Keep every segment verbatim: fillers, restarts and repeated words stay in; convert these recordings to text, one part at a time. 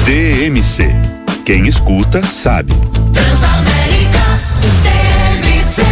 D M C. Quem escuta, sabe. Transamérica, D M C.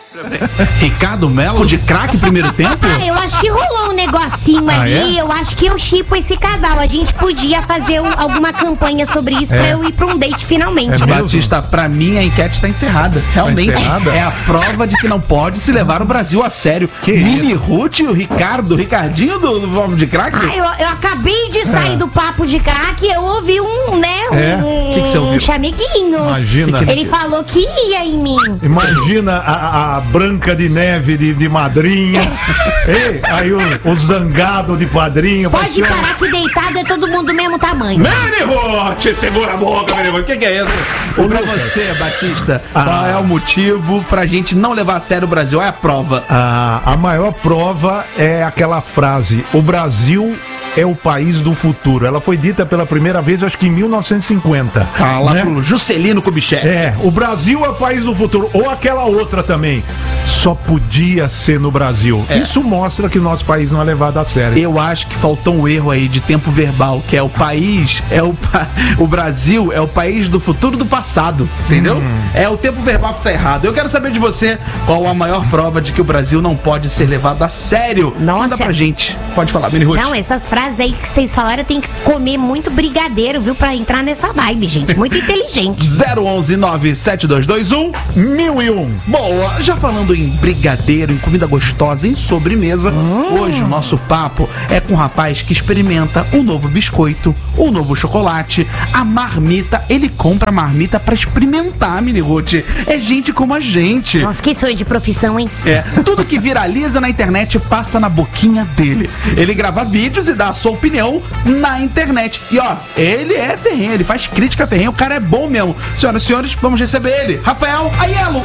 Ricardo Melo de craque primeiro tempo? Ah, eu acho que rolou um negocinho Ah, ali. é? Eu acho que eu chipo esse casal. A gente podia fazer um- alguma campanha sobre isso É. pra eu ir pra um date finalmente. É, Batista, pra mim a enquete está encerrada. Realmente encerrada? é a prova de que não pode se levar o Brasil a sério. Que Mini Ruth, o Ricardo, o Ricardinho do, do Vamos de Craque? Ah, eu, eu acabei de sair do papo de craque, eu ouvi um, né, É? um, Que que você ouviu? um chameguinho. Imagina. Ele falou que ia em mim. Imagina a, a Branca de Neve de, de madrinha. Ei, aí o, o zangado de padrinho. vai Pode ser um- parar que deitado é todo mundo do mesmo tamanho. Mini Ruth, segura a boca, Mini Ruth. O que, que é isso? E pra você, Batista, Ah. qual é o motivo pra gente não levar a sério o Brasil? É a prova. A, a maior prova é aquela frase: o Brasil é o país do futuro. Ela foi dita pela primeira vez, acho que em mil novecentos e cinquenta. Ah, lá né? pro Juscelino Kubitschek. É, o Brasil é o país do futuro. Ou aquela outra também. Só podia ser no Brasil. É. Isso mostra que nosso país não é levado a sério. Eu acho que faltou um erro aí de tempo verbal, que é o país, é o, pa- o Brasil é o país do futuro do passado, entendeu? É o tempo verbal que tá errado. Eu quero saber de você qual a maior prova de que o Brasil não pode ser levado a sério. Nossa. Manda pra gente. Pode falar, Mini Ruth. Não, essas frases aí que vocês falaram, eu tenho que comer muito brigadeiro, viu? Pra entrar nessa vibe, gente. Muito inteligente. zero onze nove sete dois dois um. Mil e um. Boa, já falando em brigadeiro, em comida gostosa, em sobremesa, hoje o nosso papo é com um rapaz que experimenta um novo biscoito, um novo chocolate, a marmita. Ele compra a marmita pra experimentar, Mini Ruth. É gente como a gente. Nossa, que sonho de profissão, hein? É, tudo que viraliza na internet passa na boquinha dele. Ele grava vídeos e dá a sua opinião na internet. E ó, ele é ferrenho, ele faz crítica ferrenha, o cara é bom mesmo. Senhoras e senhores, vamos receber ele, Rafael Aiello, o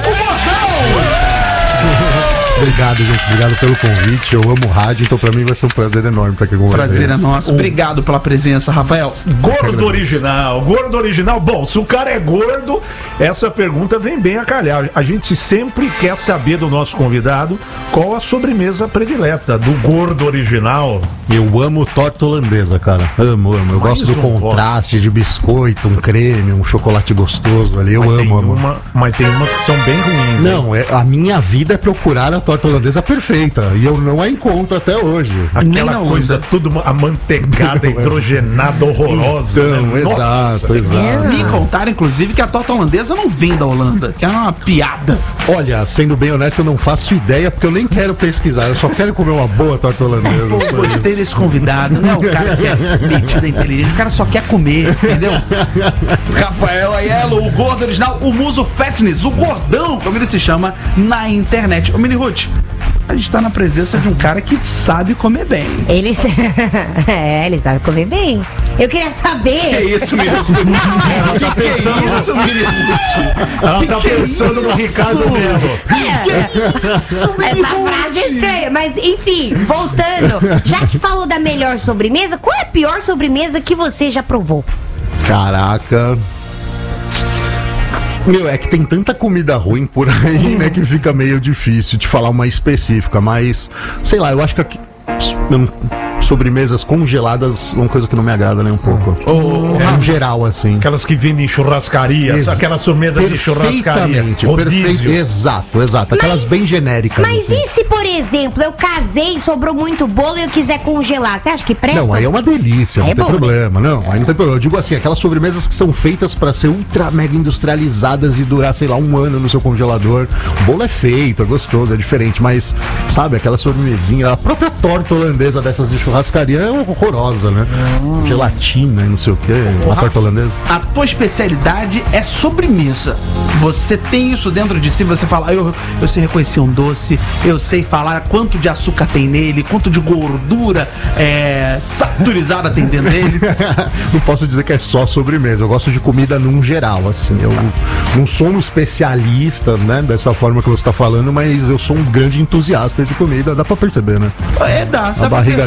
Gordão! Obrigado, gente. Obrigado pelo convite. Eu amo rádio, então pra mim vai ser um prazer enorme estar aqui com vocês. Prazer é nosso. Obrigado pela presença, Rafael. Gordo original, gordo original. Bom, se o cara é gordo, essa pergunta vem bem a calhar. A gente sempre quer saber do nosso convidado qual a sobremesa predileta do gordo original. Eu amo torta holandesa, cara. Amo, amo. Eu Mais gosto do um contraste de biscoito, um creme, um chocolate gostoso ali. Eu Mas amo, tem amo. uma, mas tem umas que são bem ruins. hein? Não, é, a minha vida é procurar a torta holandesa perfeita. E eu não a encontro até hoje. Aquela Nem na coisa onda. tudo amanteigada, hidrogenada, horrorosa. Então, né? Nossa. exato, exato. Me contaram, inclusive, que a torta holandesa não vem da Holanda, que é uma piada. Olha, sendo bem honesto, eu não faço ideia, porque eu nem quero pesquisar. Eu só quero comer uma boa torta holandesa. Pô, só isso. gostei desse convidado, não é o cara que é metido, é inteligente, o cara só quer comer, entendeu? Rafael Aiello, o gordo original, o Muso Fatness, o gordão, como ele se chama na internet. Ô, Mini Ruth, a gente tá na presença de um cara que sabe comer bem. Ele, é, ele sabe comer bem. Eu queria saber. Que isso, Mini Ruth? Ela tá Que pensando, isso, Mini Ruth? ela tá que é pensando no isso? Ricardo Melo. Isso, Mini Essa Ruth? frase é estranha, mas enfim, voltando. Já que falou da melhor sobremesa, qual é a pior sobremesa que você já provou? Caraca. Meu, é que tem tanta comida ruim por aí, né, que fica meio difícil de falar uma específica, mas, sei lá, eu acho que aqui, eu não- sobremesas congeladas, uma coisa que não me agrada nem um pouco. Ô, É, no geral, assim. Aquelas que vendem em churrascarias, Ex- aquelas sobremesas de churrascaria. Perfeitamente, Rodízio. perfeito, exato, exato. Aquelas Mas- bem genéricas. Mas assim. e se, por exemplo, eu casei, sobrou muito bolo e eu quiser congelar? Você acha que presta? Não, aí é uma delícia, não É tem bom, né? problema. Não, aí não tem problema. Eu digo assim, aquelas sobremesas que são feitas pra ser ultra mega industrializadas e durar, sei lá, um ano no seu congelador. O bolo é feito, é gostoso, é diferente, mas, sabe, aquela sobremesinha, a própria torta holandesa dessas de churrascaria é horrorosa, né? Gelatina e não sei o que, uma torta holandesa. A tua especialidade é sobremesa. Você tem isso dentro de si, você fala, eu, eu sei reconhecer um doce, eu sei falar quanto de açúcar tem nele, quanto de gordura é, saturizada tem dentro dele. Não posso dizer que é só sobremesa, eu gosto de comida num geral, assim. Eu não sou um especialista, né, dessa forma que você tá falando, mas eu sou um grande entusiasta de comida, dá pra perceber, né? É, dá. dá A pra barriga perceber. ajuda.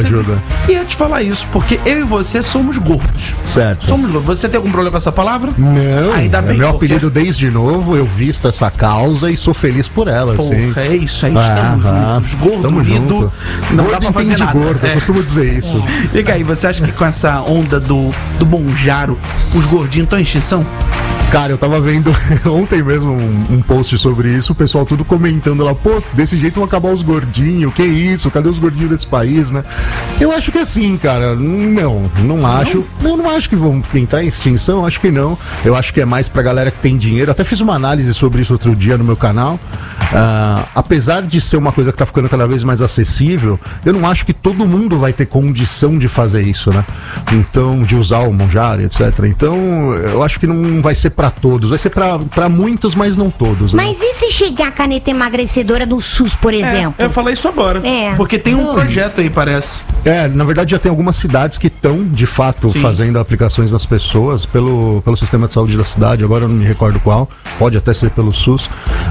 E eu ia te falar isso, porque eu e você somos gordos. Certo. Somos gordos. Você tem algum problema com essa palavra? Não, Ainda bem, é meu porque- apelido desde novo, eu visto essa causa e sou feliz por ela, assim. Porra, é isso aí, Ah, estamos ah, juntos. Gordo tamo unido, junto. não Gordo dá pra fazer entende nada. gordo, eu É. costumo dizer isso. Fica aí, você acha que com essa onda do, do Monjaro, os gordinhos estão em extinção? Cara, eu tava vendo ontem mesmo um, um post sobre isso, o pessoal tudo comentando lá, pô, desse jeito vão acabar os gordinhos, que isso, cadê os gordinhos desse país, né? Eu acho que assim, cara, não, não acho, eu não acho que vão entrar em extinção, acho que não, eu acho que é mais pra galera que tem dinheiro, até fiz uma análise sobre isso outro dia no meu canal, ah, apesar de ser uma coisa que tá ficando cada vez mais acessível, eu não acho que todo mundo vai ter condição de fazer isso, né? Então, de usar o Monjaro, etcétera. Então, eu acho que não vai ser pra todos, vai ser pra, pra muitos, mas não todos, né? Mas e se chegar a caneta emagrecedora do SUS, por exemplo? É, eu falei isso agora. É. Porque tem um Hum. projeto aí, parece. É, na verdade já tem algumas cidades que estão, de fato, Sim. fazendo aplicações nas pessoas pelo, pelo sistema de saúde da cidade, agora eu não me recordo qual, pode até ser pelo SUS.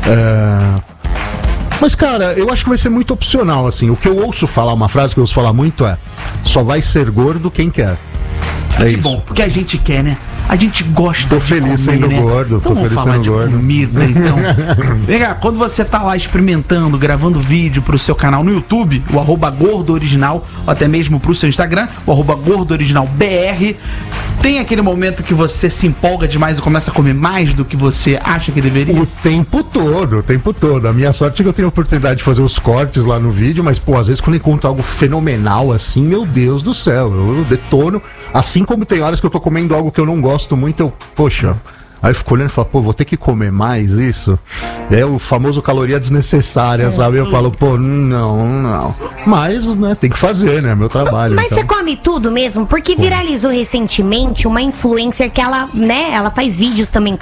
É... Mas, cara, eu acho que vai ser muito opcional, assim. O que eu ouço falar, uma frase que eu ouço falar muito é: só vai ser gordo quem quer. É que isso. bom, porque a gente quer, né? A gente gosta Tô de feliz comer, sendo né? gordo, Então tô vamos feliz falar sendo de gordo. comida, então. Vem cá, quando você tá lá experimentando, gravando vídeo pro seu canal no YouTube, o arroba Gordo Original, ou até mesmo pro seu Instagram, o arroba Gordo Original B R, tem aquele momento que você se empolga demais e começa a comer mais do que você acha que deveria? O tempo todo, o tempo todo. A minha sorte é que eu tenho a oportunidade de fazer os cortes lá no vídeo, mas, pô, às vezes quando eu encontro algo fenomenal assim, meu Deus do céu, eu detono. Assim como tem horas que eu tô comendo algo que eu não gosto muito, eu, poxa. Aí eu fico olhando e falo, pô, vou ter que comer mais isso? É o famoso caloria desnecessária, sabe? Eu falo, pô, não, não. Mas, né, tem que fazer, né? Meu trabalho. Mas então. você come tudo mesmo? Porque viralizou recentemente uma influencer que ela, né, ela faz vídeos também